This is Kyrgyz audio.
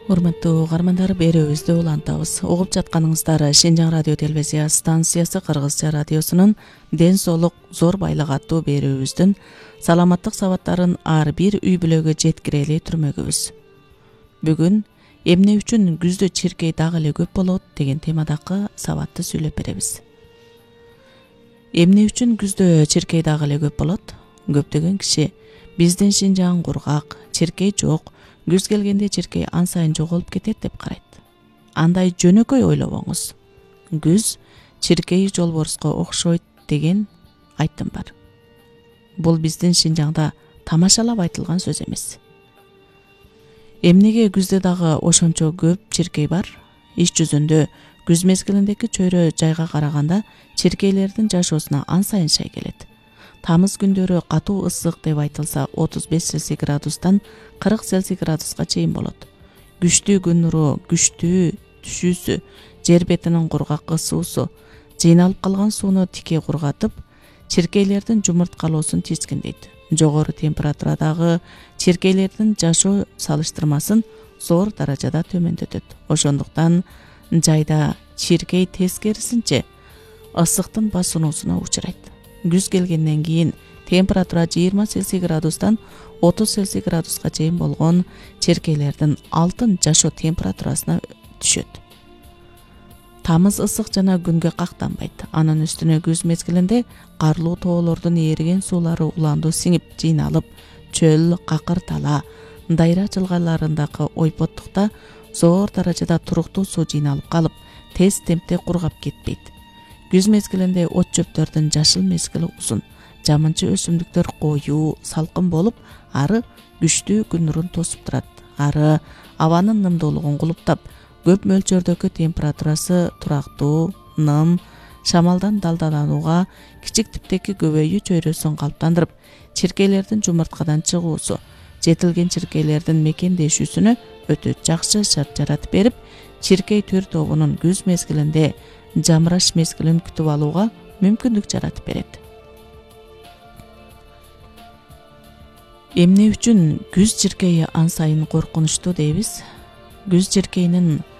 Урматтуу угармандар, берүүбүздү улантабыз. Угуп жатканыңыздар Шинжаң радио телевизия станциясы Кыргызча радиосунун Ден соолук зор байлык аттуу берүүбүздүн саламаттык сабаттарын ар бир үй бүлөгө жеткирели түрмөгүбүз. Бүгүн эмне үчүн күздө чиркей дагы эле көп болот деген темадагы сабатты сүйлөп беребиз. Эмне үчүн күздө чиркей дагы эле көп болот? Көптөгөн киши биздин Шинжаң кургак, чиркей жок, күз келгенде чиркей ан сайын жоголуп кетет деп карайт. Андай жөнөкөй ойлобоңуз. Күз чиркей жолборско окшойт деген айтым бар. Бул биздин Шинжаңда тамашалап айтылган сөз эмес. Эмнеге күздө дагы ошончо көп чиркей бар? Иш жүзүндө күз мезгилиндеги чөйрө жайга караганда чиркейлердин жашоосуна ан сайын шай келет. Тамыз күндөрү катуу ысык деп айтылса 35 Цельсий градустан 40 Цельсий градуска чейин болот. Күчтүү күн нуру, күчтүү түшүүсү, жер бетинин кургак суусу, жыйналып калган сууну тике кургатып, чиркейлердин жумурткалоосун тизгиндейт. Жогору температурадагы чиркейлердин жашоо салыштырмасын зор даражада төмөндөтөт. Ошондуктан жайда чиркей тескерисинче ысыктын басынуусуна учурайт. Күз келгенден кийин температура 20 Цельсий градустан 30 Цельсий градуска чейин болгон чиркейлердин алтын жашоо температурасына түшөт. Тамыз ысык жана күнгө кактанбайт. Анын үстүнө күз мезгилинде карлуу тоолордун ээриген суулары уландуу сиңип жыйналып, чөл, какыр тала, дайра жылгаларындагы ойпоттукта зор даражада туруктуу суу жыйналып калып, тез темпте кургап кетпейт. Күз мезгилинде от чөптөрдүн жашыл мезгили узун, жамынчы өсүмдүктөр коюу, салкын болуп, ары күчтүү күн нурун тосуп турат. Ары абанын нымдуулугун кулуптап, көп мөлчөрдөгү температурасы турактуу, ным, шамалдан далдаланууга, кичик типтеги көбөйүү чөйрөсүн калыптандырып, чиркейлердин жумурткадан чыгуусу, жетилген чиркейлердин мекендешүүсүнө өтө жакшы шарт жаратып берип, чиркей төр тобунун күз мезгилинде жамыраш мезгилин күтүп алууга мүмкүндүк жаратып берет. Эмне үчүн күз чиркейи ан сайын коркунучтуу дейбиз? Күз чиркейинин